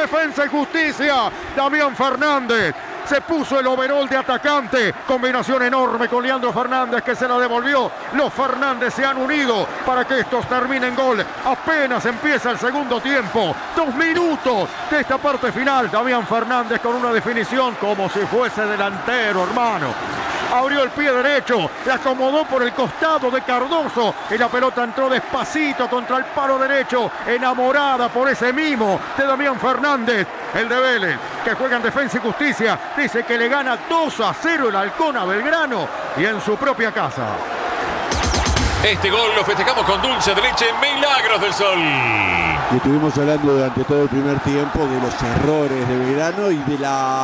Defensa y Justicia. Damián Fernández se puso el overol de atacante. Combinación enorme con Leandro Fernández, que se la devolvió. Los Fernández se han unido para que estos terminen gol. Apenas empieza el segundo tiempo. 2 minutos de esta parte final. Damián Fernández con una definición como si fuese delantero, hermano. Abrió el pie derecho, la acomodó por el costado de Cardoso y la pelota entró despacito contra el palo derecho, enamorada por ese mimo de Damián Fernández. El de Vélez, que juega en Defensa y Justicia, dice que le gana 2-0 el Halcón a Belgrano y en su propia casa. Este gol lo festejamos con dulce de leche Milagros del Sol. Y estuvimos hablando durante todo el primer tiempo de los errores de Belgrano y de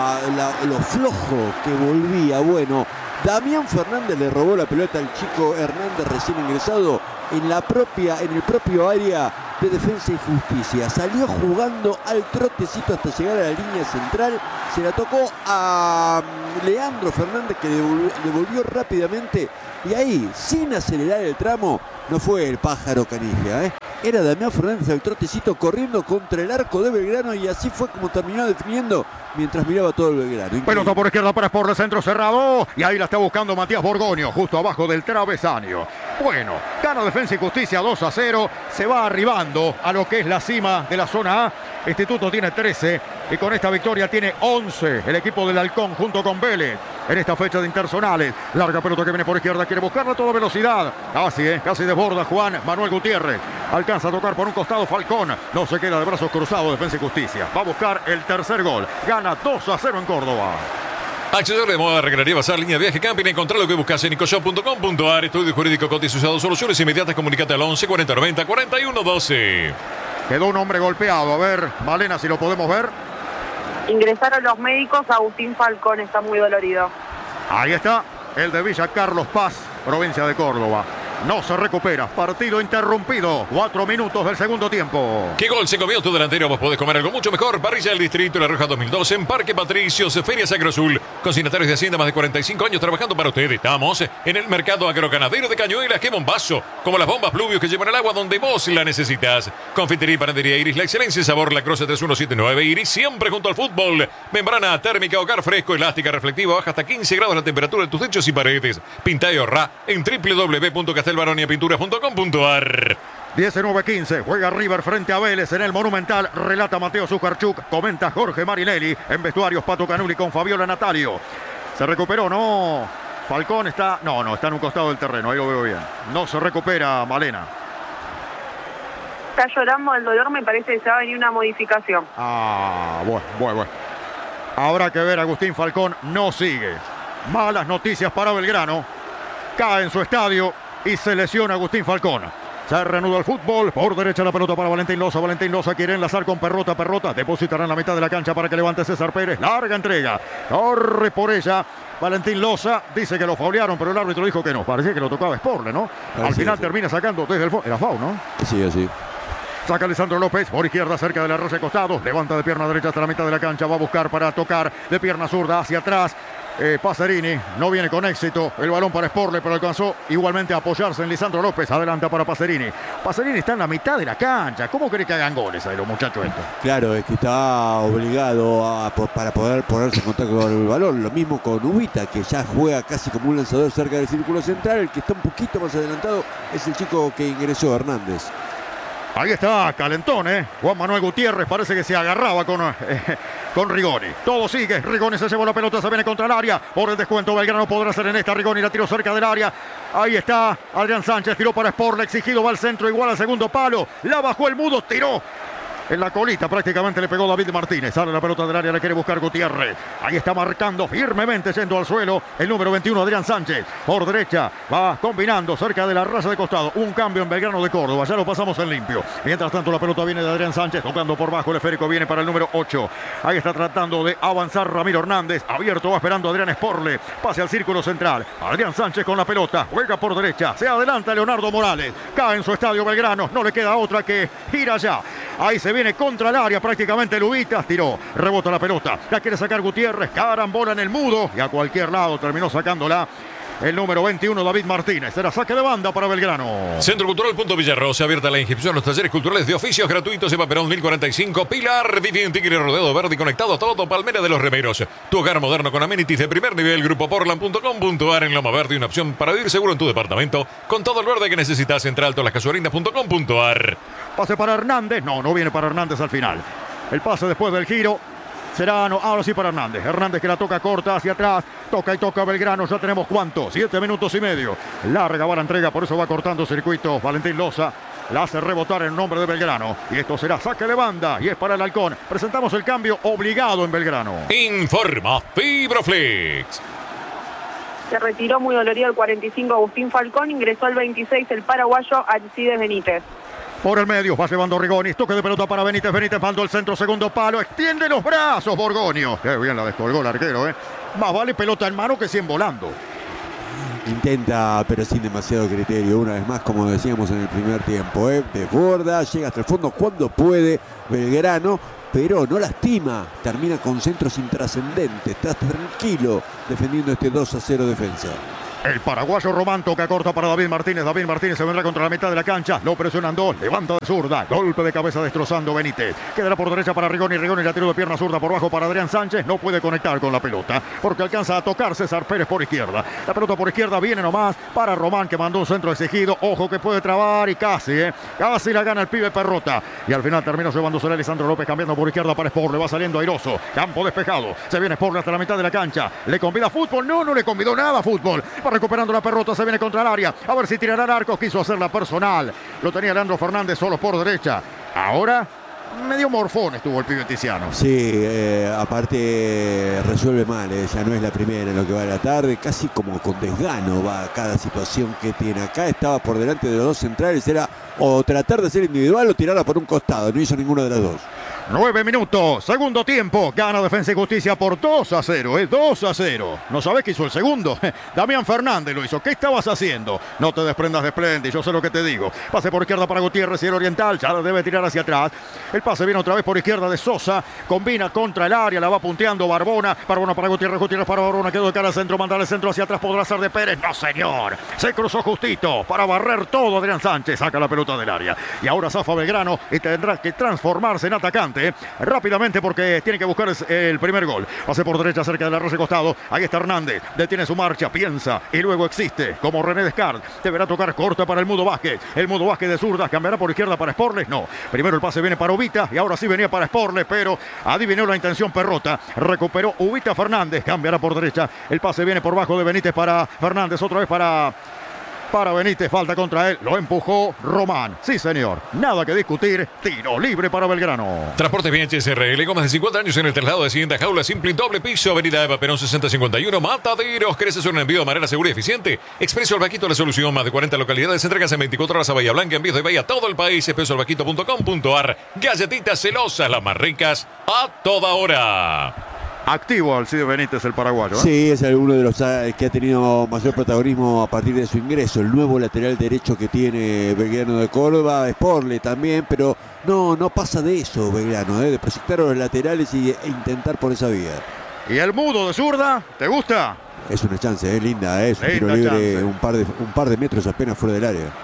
lo flojo que volvía. Bueno, Damián Fernández le robó la pelota al chico Hernández recién ingresado en el propio área de Defensa y Justicia. Salió jugando al trotecito hasta llegar a la línea central. Se la tocó a Leandro Fernández, que devolvió rápidamente. Y ahí, sin acelerar el tramo, no fue el pájaro Caniglia, Era Damián Fernández al trotecito corriendo contra el arco de Belgrano, y así fue como terminó definiendo mientras miraba todo el Belgrano. Increíble. Pelota por izquierda para Sport, centro cerrado, y ahí la está buscando Matías Borgoño, justo abajo del travesaño. Bueno, gana Defensa y Justicia 2-0, se va arribando a lo que es la cima de la zona A. Instituto tiene 13 y con esta victoria tiene 11 el equipo del Halcón junto con Vélez en esta fecha de interzonales. Larga pelota que viene por izquierda, quiere buscarla a toda velocidad. Casi desborda Juan Manuel Gutiérrez. Alcanza a tocar por un costado Falcón. No se queda de brazos cruzados Defensa y Justicia. Va a buscar el tercer gol. Gana 2-0 en Córdoba. Acceder de moda, regalaría bazar, línea de viaje, camping. Encontrar lo que buscas en ecoshop.com.ar. Estudio jurídico cotizado. Soluciones inmediatas. Comunicate al 11 40 90 41 12. Quedó un hombre golpeado. A ver, Malena, si lo podemos ver. Ingresaron los médicos. Agustín Falcón está muy dolorido. Ahí está el de Villa Carlos Paz, provincia de Córdoba. No se recupera. Partido interrumpido. 4 minutos del segundo tiempo. ¿Qué gol se comió tu delantero? Vos podés comer algo mucho mejor. Parrilla del Distrito La Roja 2012 en Parque Patricios, Feria Sacro Azul. Consignatarios de Hacienda, más de 45 años trabajando para ustedes. Estamos en el mercado agroganadero de Cañuelas. ¡Qué bombazo! Como las bombas Pluvios que llevan el agua donde vos la necesitas. Confitería y panadería Iris, la excelencia y sabor. La Croce 3179 Iris, siempre junto al fútbol. Membrana térmica, hogar fresco, elástica, reflectiva. Baja hasta 15 grados la temperatura de tus techos y paredes. Pinta y ahorra en www.castelbaroniapinturas.com.ar. 19-15, juega River frente a Vélez en el Monumental. Relata Mateo Zuccarchuk, comenta Jorge Marinelli. En vestuarios Pato Canuli con Fabiola Natalio. Se recuperó, no. Falcón está, no, está en un costado del terreno, ahí lo veo bien. No se recupera Malena. Está llorando el dolor, me parece que se va a venir una modificación. Bueno. Habrá que ver, Agustín Falcón no sigue. Malas noticias para Belgrano. Cae en su estadio y se lesiona Agustín Falcón. Se reanuda el fútbol. Por derecha la pelota para Valentín Loza. Valentín Loza quiere enlazar con Perrota. Depositará en la mitad de la cancha para que levante César Pérez. Larga entrega. Corre por ella Valentín Loza. Dice que lo faulearon, pero el árbitro dijo que no. Parecía que lo tocaba Sporle, ¿no? Al final termina sacando desde el fondo. Era foul, ¿no? Sí, así. Saca Alessandro López por izquierda cerca de la raya de costado. Levanta de pierna derecha hasta la mitad de la cancha. Va a buscar para tocar de pierna zurda hacia atrás. Pacerini no viene con éxito. El balón para Sporle, pero alcanzó igualmente a apoyarse en Lisandro López. Adelanta para Pacerini. Pacerini está en la mitad de la cancha. ¿Cómo cree que hagan goles ahí los muchachos estos? Claro, es que está obligado para poder ponerse en contacto con el balón. Lo mismo con Ubita, que ya juega casi como un lanzador cerca del círculo central. El que está un poquito más adelantado es el chico que ingresó, Hernández. Ahí está, calentón, Juan Manuel Gutiérrez parece que se agarraba con Rigoni. Todo sigue, Rigoni se llevó la pelota, se viene contra el área. Por el descuento, Belgrano podrá hacer en esta. Rigoni la tiró cerca del área. Ahí está, Adrián Sánchez tiró para Sport, exigido, va al centro, igual al segundo palo. La bajó el Mudo, tiró. En la colita prácticamente le pegó David Martínez. Sale la pelota del área, la quiere buscar Gutiérrez. Ahí está marcando firmemente, yendo al suelo el número 21, Adrián Sánchez. Por derecha, va combinando cerca de la raya de costado. Un cambio en Belgrano de Córdoba, ya lo pasamos en limpio. Mientras tanto la pelota viene de Adrián Sánchez, tocando por bajo, el esférico viene para el número 8. Ahí está tratando de avanzar Ramiro Hernández. Abierto, va esperando Adrián Sporle. Pase al círculo central. Adrián Sánchez con la pelota, juega por derecha. Se adelanta Leonardo Morales. Cae en su estadio Belgrano, no le queda otra que ir allá. Ahí se viene contra el área prácticamente Lubitas, tiró, rebota la pelota, la quiere sacar Gutiérrez, carambola en el Mudo y a cualquier lado terminó sacándola el número 21, David Martínez. Será saque de banda para Belgrano. Centro Cultural Punto Villarrosa, abierta la inscripción a los talleres culturales de oficios gratuitos. Eva Perón 1045, Pilar, Vivi, un tigre rodeado verde y conectado a todo, Palmera de los Remeros. Tu hogar moderno con amenities de primer nivel, grupoportland.com.ar en Loma Verde, una opción para vivir seguro en tu departamento, con todo el verde que necesitas. Central tolascasuarinas.com.ar. Pase para Hernández, no viene para Hernández al final. El pase después del giro. Será, no, ahora sí para Hernández. Hernández que la toca corta hacia atrás. Toca y toca Belgrano. Ya tenemos ¿cuánto? 7 minutos y medio. Larga va la entrega, por eso va cortando circuito Valentín Loza. La hace rebotar en nombre de Belgrano. Y esto será saque de banda. Y es para el Halcón. Presentamos el cambio obligado en Belgrano. Informa Fibroflex. Se retiró muy dolorido el 45 Agustín Falcón. Ingresó el 26 el paraguayo Alcides Benítez. Por el medio va llevando Rigoni. Toque de pelota para Benítez. Benítez mandó el centro, segundo palo. Extiende los brazos Borgoño. Qué bien la descolgó el arquero, ¿eh? Más vale pelota en mano que 100 volando. Intenta, pero sin demasiado criterio. Una vez más, como decíamos en el primer tiempo, desborda, llega hasta el fondo cuando puede Belgrano, pero no lastima. Termina con centros intrascendentes. Está tranquilo defendiendo este 2-0 defensa. El paraguayo Román toca corta para David Martínez. David Martínez se vendrá contra la mitad de la cancha. Lo presionan dos. Levanta de zurda. Golpe de cabeza destrozando Benítez. Quedará por derecha para Rigoni. Rigoni la tiró de pierna zurda por bajo para Adrián Sánchez. No puede conectar con la pelota porque alcanza a tocar César Pérez por izquierda. La pelota por izquierda viene nomás para Román, que mandó un centro exigido. Ojo que puede trabar y casi la gana el pibe Perrota. Y al final termina llevándose a Lisandro López cambiando por izquierda para Sport. Le va saliendo airoso. Campo despejado. Se viene Sport hasta la mitad de la cancha. Le convida fútbol. No le convidó nada fútbol. Va recuperando la Perrota. Se viene contra el área. A ver si tirará el arco. Quiso hacerla personal. Lo tenía Leandro Fernández solo por derecha. Ahora medio morfón estuvo el pibe Tiziano. Sí, aparte resuelve mal. Ya no es la primera en lo que va de la tarde. Casi como con desgano va cada situación que tiene. Acá estaba por delante de los dos centrales. Era o tratar de ser individual o tirarla por un costado. No hizo ninguna de las dos. 9 minutos, segundo tiempo, gana Defensa y Justicia por 2-0, 2-0. ¿No sabés qué hizo el segundo? Damián Fernández lo hizo. ¿Qué estabas haciendo? No te desprendas de Splendid, yo sé lo que te digo. Pase por izquierda para Gutiérrez y el Oriental, ya la debe tirar hacia atrás. El pase viene otra vez por izquierda de Sosa, combina contra el área, la va punteando Barbona. Barbona para Gutiérrez, Gutiérrez para Barbona, quedó de cara al centro, mandar el centro hacia atrás, podrá ser de Pérez. No señor, se cruzó justito para barrer todo Adrián Sánchez, saca la pelota del área. Y ahora zafa Belgrano y tendrá que transformarse en atacante rápidamente porque tiene que buscar el primer gol. Pase por derecha cerca del arroyo costado. Ahí está Hernández. Detiene su marcha, piensa y luego existe como René Descartes. Deberá tocar corta para el Mudo Vázquez. El Mudo Vázquez de zurda cambiará por izquierda para Sporles. No. Primero el pase viene para Ubita y ahora sí venía para Sporles, pero adivinó la intención Perrota. Recuperó Ubita Fernández. Cambiará por derecha. El pase viene por bajo de Benítez para Fernández. Otra vez para Benítez, falta contra él, lo empujó Román. Sí, señor, nada que discutir, tiro libre para Belgrano. Transporte Bien SRL, con más de 50 años en el traslado de siguiente jaula, simple y doble piso, avenida Eva Perón 6051, Mataderos. ¿Querés hacer un envío de manera segura y eficiente? Expreso Albaquito, la solución, más de 40 localidades, entregas en 24 horas a Bahía Blanca, envíos de Bahía a todo el país, expresoalbaquito.com.ar. Galletitas celosas, las más ricas, a toda hora. Activo Alcides Benítez, el paraguayo. Sí, es uno de los que ha tenido mayor protagonismo a partir de su ingreso. El nuevo lateral derecho que tiene Belgrano de Córdoba, Sporle también, pero no pasa de eso Belgrano, de proyectar a los laterales e intentar por esa vía. ¿Y el Mudo de zurda? ¿Te gusta? Es una chance, linda, es un tiro libre, un par de metros apenas fuera del área.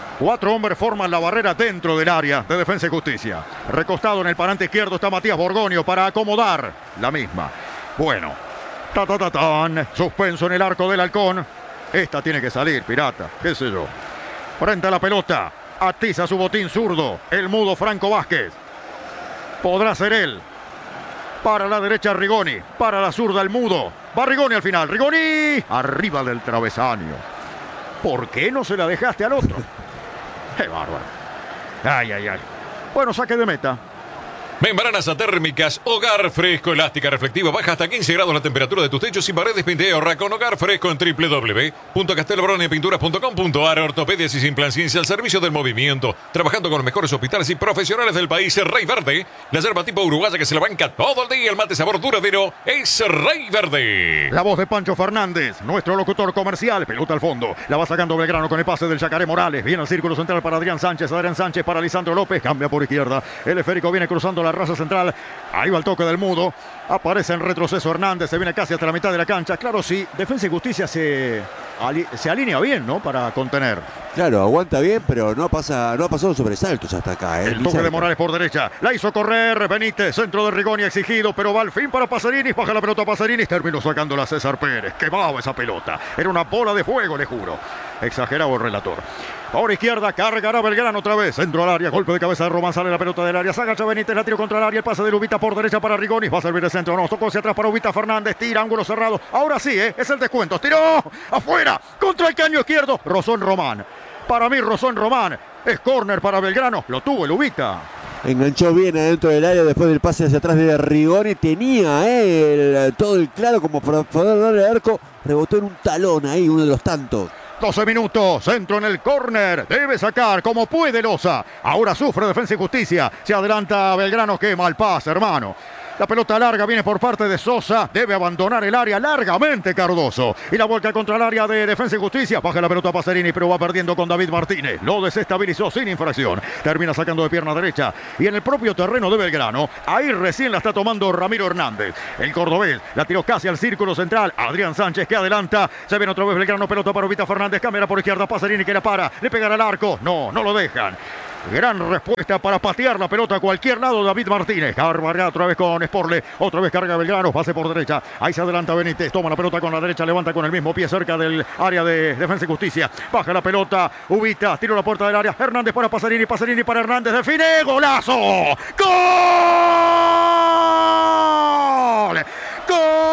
4 hombres forman la barrera dentro del área de Defensa y Justicia. Recostado en el parante izquierdo está Matías Borgoño para acomodar la misma. Bueno, suspenso en el arco del Halcón. Esta tiene que salir, Pirata, qué sé yo. Frente a la pelota, atiza su botín zurdo, el Mudo Franco Vázquez. Podrá ser él. Para la derecha Rigoni, para la zurda el Mudo. Va Rigoni al final, Rigoni arriba del travesaño. ¿Por qué no se la dejaste al otro? ¡Qué bárbaro! ¡Ay! Bueno, saque de meta. Membranas térmicas, hogar fresco, elástica, reflectiva, baja hasta 15 grados la temperatura de tus techos y paredes. Pinta y ahorra con Hogar Fresco en www.castelbroniapinturas.com.ar. Ortopedias y Simplanciencia al servicio del movimiento, trabajando con los mejores hospitales y profesionales del país. Rey Verde, la yerba tipo uruguaya que se la banca todo el día. El mate sabor duradero es Rey Verde. La voz de Pancho Fernández, nuestro locutor comercial. Pelota al fondo, la va sacando Belgrano con el pase del Yacaré Morales. Viene al círculo central para Adrián Sánchez para Lisandro López, cambia por izquierda. El esférico viene cruzando la raza central. Ahí va el toque del Mudo. Aparece en retroceso Hernández. Se viene casi hasta la mitad de la cancha. Claro, sí. Defensa y Justicia se se alinea bien, ¿no? Para contener. Claro, aguanta bien, pero no ha pasado sobresaltos hasta acá. El toque de Morales por derecha. La hizo correr Benítez. Centro de Rigoni exigido, pero va al fin para Pasarini. Baja la pelota Pasarini. Terminó sacándola César Pérez. Quemaba esa pelota. Era una bola de fuego, le juro. Exagerado el relator. Ahora izquierda, cargará Belgrano otra vez. Centro al área, golpe de cabeza de Román, sale la pelota del área. Se agacha Benítez, la tiro contra el área. El pase de Ubita por derecha para Rigoni. Va a servir el centro, no. Tocó hacia atrás para Ubita Fernández. Tira, ángulo cerrado. Ahora sí, es el descuento. Tiró afuera, contra el caño izquierdo. Rosón Román. Para mí, Rosón Román. Es córner para Belgrano. Lo tuvo el Ubita. Enganchó bien adentro del área después del pase hacia atrás de Rigoni. Tenía todo el claro como para poder darle al arco. Rebotó en un talón ahí, uno de los tantos. 12 minutos, centro en el córner, debe sacar como puede Loza. Ahora sufre Defensa y Justicia, se adelanta Belgrano, qué mal pase, hermano. La pelota larga viene por parte de Sosa. Debe abandonar el área largamente Cardoso. Y la vuelca contra el área de Defensa y Justicia. Baja la pelota a Pasarini, pero va perdiendo con David Martínez. Lo desestabilizó sin infracción. Termina sacando de pierna derecha. Y en el propio terreno de Belgrano, ahí recién la está tomando Ramiro Hernández. El cordobés la tiró casi al círculo central. Adrián Sánchez que adelanta. Se viene otra vez Belgrano. Pelota para Ubita Fernández. Cámara por izquierda. Pasarini que la para. Le pegará al arco. No lo dejan. Gran respuesta para patear la pelota a cualquier lado David Martínez. Carga otra vez con Sporle. Otra vez carga Belgrano. Pase por derecha. Ahí se adelanta Benítez. Toma la pelota con la derecha. Levanta con el mismo pie cerca del área de Defensa y Justicia. Baja la pelota. Ubita. Tiro la puerta del área. Hernández para Pasarini. Pasarini para Hernández. Define. ¡Golazo! ¡Gol!